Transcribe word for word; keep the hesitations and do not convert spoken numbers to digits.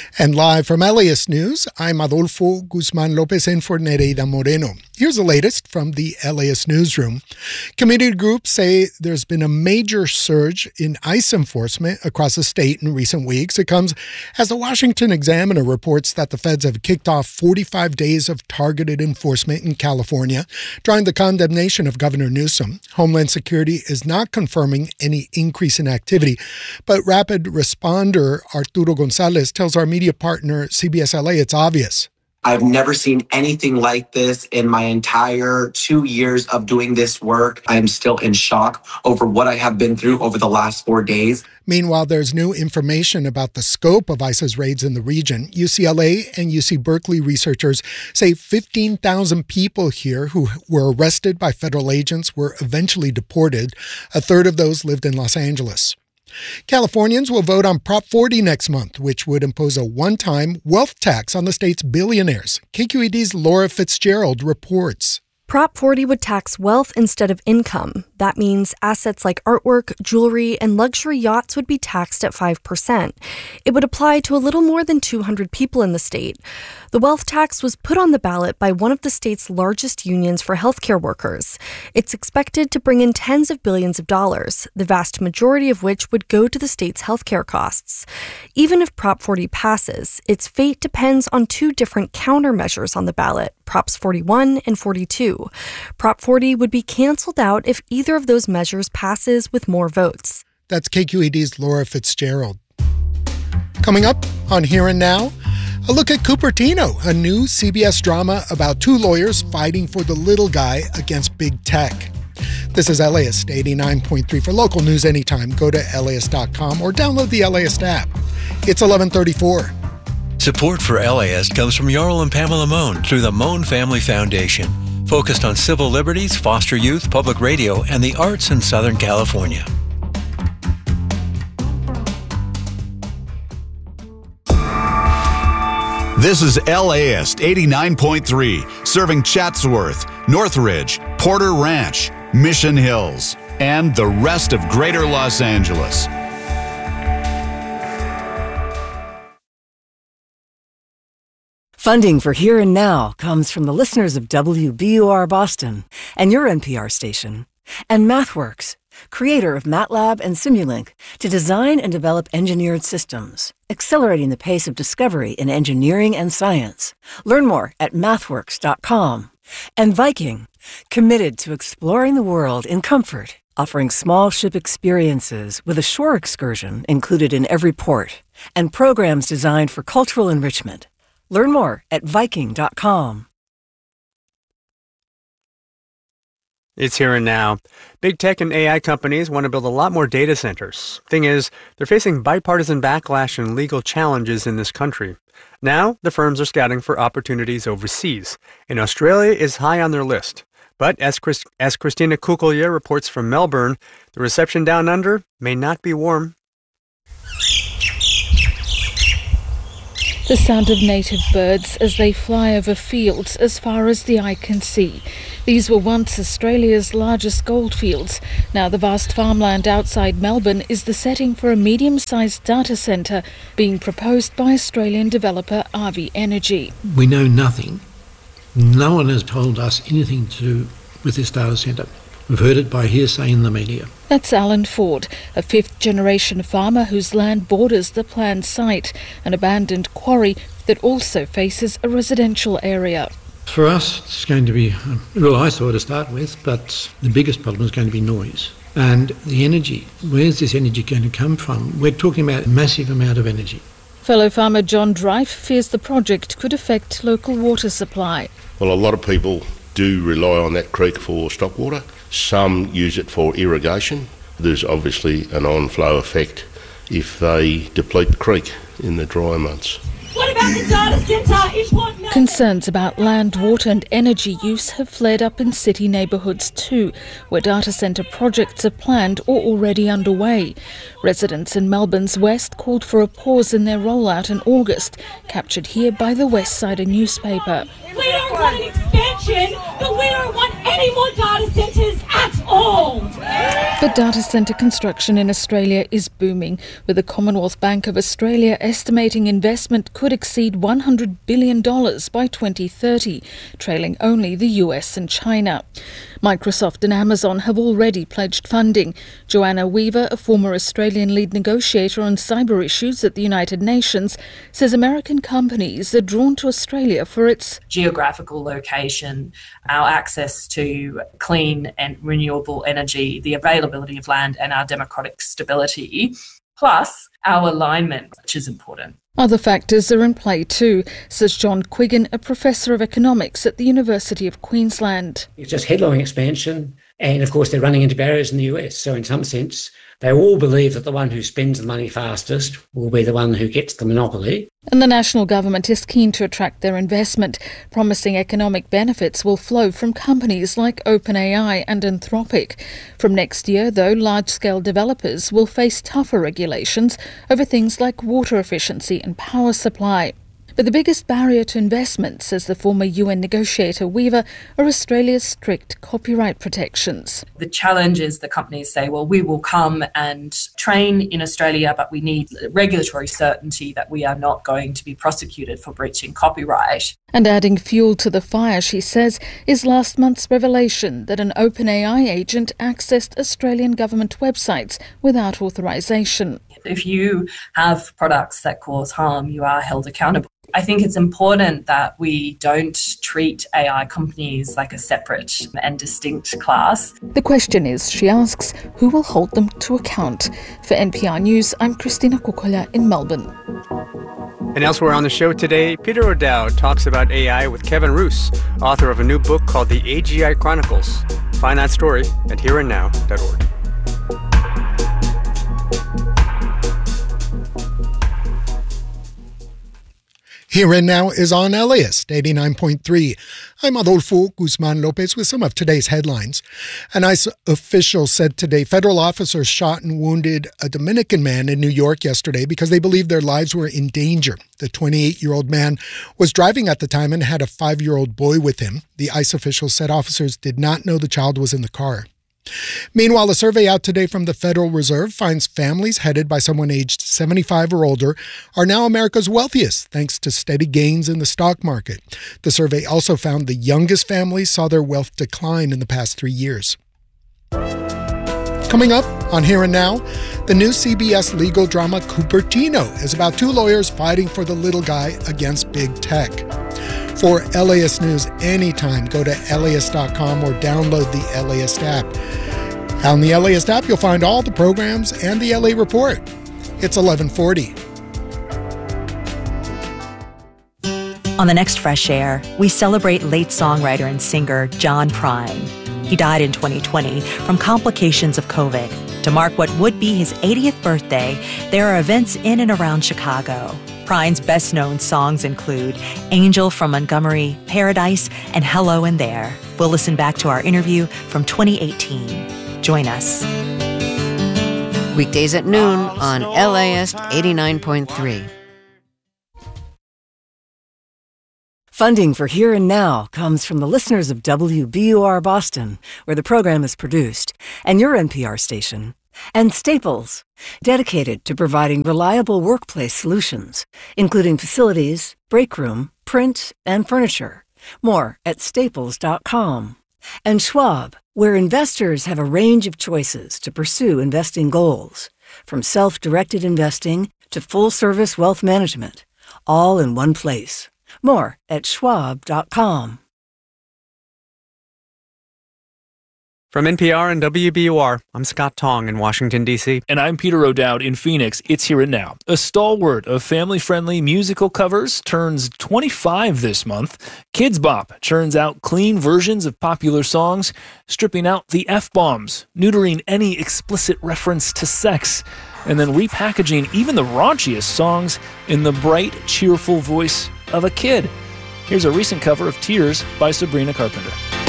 And live from Elias News, I'm Adolfo Guzman Lopez in for Nereida Moreno. Here's the latest from the Elias Newsroom. Community groups say there's been a major surge in ICE enforcement across the state in recent weeks. It comes as the Washington Examiner reports that the feds have kicked off forty-five days of targeted enforcement in California, drawing the condemnation of Governor Newsom. Homeland Security is not confirming any increase in activity, but rapid responder Arturo Gonzalez tells our media partner C B S L A it's obvious. I've never seen anything like this in my entire two years of doing this work. I'm still in shock over what I have been through over the last four days. Meanwhile, there's new information about the scope of ICE's raids in the region. U C L A and U C Berkeley researchers say fifteen thousand people here who were arrested by federal agents were eventually deported. A third of those lived in Los Angeles. Californians will vote on Prop forty next month, which would impose a one-time wealth tax on the state's billionaires. K Q E D's Laura Fitzgerald reports. Prop forty would tax wealth instead of income. That means assets like artwork, jewelry, and luxury yachts would be taxed at five percent. It would apply to a little more than two hundred people in the state. The wealth tax was put on the ballot by one of the state's largest unions for healthcare workers. It's expected to bring in tens of billions of dollars, the vast majority of which would go to the state's healthcare costs. Even if Prop forty passes, its fate depends on two different countermeasures on the ballot, Props forty-one and forty-two. Prop forty would be canceled out if either of those measures passes with more votes. That's K Q E D's Laura Fitzgerald. Coming up on Here and Now, a look at Cupertino, a new C B S drama about two lawyers fighting for the little guy against big tech. This is Elias eighty-nine point three. For local news anytime, go to elias dot com or download the Elias app. It's eleven thirty-four. Support for Elias comes from Jarl and Pamela Mohn through the Mohn Family Foundation, focused on civil liberties, foster youth, public radio, and the arts in Southern California. This is L A S eighty-nine point three, serving Chatsworth, Northridge, Porter Ranch, Mission Hills, and the rest of Greater Los Angeles. Funding for Here and Now comes from the listeners of W B U R Boston and your N P R station, and MathWorks, creator of MATLAB and Simulink, to design and develop engineered systems, accelerating the pace of discovery in engineering and science. Learn more at mathworks dot com. And Viking, committed to exploring the world in comfort, offering small ship experiences with a shore excursion included in every port, and programs designed for cultural enrichment. Learn more at viking dot com. It's Here and Now. Big tech and A I companies want to build a lot more data centers. Thing is, they're facing bipartisan backlash and legal challenges in this country. Now, the firms are scouting for opportunities overseas, and Australia is high on their list. But as, Chris, as Christina Kukulya reports from Melbourne, the reception down under may not be warm. The sound of native birds as they fly over fields as far as the eye can see. These were once Australia's largest goldfields. Now the vast farmland outside Melbourne is the setting for a medium-sized data centre being proposed by Australian developer Avi Energy. We know nothing. No one has told us anything to do with this data centre. We've heard it by hearsay in the media. That's Alan Ford, a fifth-generation farmer whose land borders the planned site, an abandoned quarry that also faces a residential area. For us, it's going to be a real eyesore to start with, but the biggest problem is going to be noise. And the energy, where's this energy going to come from? We're talking about a massive amount of energy. Fellow farmer John Drive fears the project could affect local water supply. Well, a lot of people do rely on that creek for stock water. Some use it for irrigation. There's obviously an on-flow effect if they deplete the creek in the dry months. What about the data centre? It won't matter. Concerns about land, water and energy use have flared up in city neighbourhoods too, where data centre projects are planned or already underway. Residents in Melbourne's west called for a pause in their rollout in August, captured here by the West Sider newspaper. We don't want an expansion, but we don't want any more data centres at all. But data centre construction in Australia is booming, with the Commonwealth Bank of Australia estimating investment could exceed one hundred billion dollars by twenty thirty, trailing only the U S and China. Microsoft and Amazon have already pledged funding. Joanna Weaver, a former Australian lead negotiator on cyber issues at the United Nations, says American companies are drawn to Australia for its geographical location, our access to clean and renewable energy, the availability of land, and our democratic stability, plus our alignment, which is important. Other factors are in play too, says John Quiggin, a professor of economics at the University of Queensland. It's just headline expansion, and of course they're running into barriers in the U S, so in some sense they all believe that the one who spends the money fastest will be the one who gets the monopoly. And the national government is keen to attract their investment, promising economic benefits will flow from companies like OpenAI and Anthropic. From next year, though, large-scale developers will face tougher regulations over things like water efficiency and power supply. But the biggest barrier to investment, says the former U N negotiator Weaver, are Australia's strict copyright protections. The challenge is the companies say, well, we will come and train in Australia, but we need regulatory certainty that we are not going to be prosecuted for breaching copyright. And adding fuel to the fire, she says, is last month's revelation that an OpenAI agent accessed Australian government websites without authorisation. If you have products that cause harm, you are held accountable. I think it's important that we don't treat A I companies like a separate and distinct class. The question is, she asks, who will hold them to account? For N P R News, I'm Christina Kukola in Melbourne. And elsewhere on the show today, Peter O'Dowd talks about A I with Kevin Roos, author of a new book called The A G I Chronicles. Find that story at here and now dot org. Here and Now is on LAist eighty-nine point three. I'm Adolfo Guzman Lopez with some of today's headlines. An ICE official said today federal officers shot and wounded a Dominican man in New York yesterday because they believed their lives were in danger. The twenty-eight-year-old man was driving at the time and had a five-year-old boy with him. The ICE official said officers did not know the child was in the car. Meanwhile, a survey out today from the Federal Reserve finds families headed by someone aged seventy-five or older are now America's wealthiest, thanks to steady gains in the stock market. The survey also found the youngest families saw their wealth decline in the past three years. Coming up on Here and Now, the new C B S legal drama Cupertino is about two lawyers fighting for the little guy against big tech. For LAist News anytime, go to L Aist dot com or download the LAist app. On the LAist app, you'll find all the programs and the L A Report. It's eleven forty. On the next Fresh Air, we celebrate late songwriter and singer John Prine. He died in twenty twenty from complications of COVID. To mark what would be his eightieth birthday, there are events in and around Chicago. Prine's best-known songs include Angel from Montgomery, Paradise, and Hello in There. We'll listen back to our interview from twenty eighteen. Join us. Weekdays at noon on LAist eighty-nine point three. Funding for Here and Now comes from the listeners of W B U R Boston, where the program is produced, and your N P R station. And Staples, dedicated to providing reliable workplace solutions, including facilities, break room, print, and furniture. More at staples dot com. And Schwab, where investors have a range of choices to pursue investing goals, from self-directed investing to full-service wealth management, all in one place. More at schwab dot com. From N P R and W B U R, I'm Scott Tong in Washington, D C And I'm Peter O'Dowd in Phoenix. It's Here and Now. A stalwart of family-friendly musical covers turns twenty-five this month. Kids Bop churns out clean versions of popular songs, stripping out the F-bombs, neutering any explicit reference to sex, and then repackaging even the raunchiest songs in the bright, cheerful voice of a kid. Here's a recent cover of Tears by Sabrina Carpenter.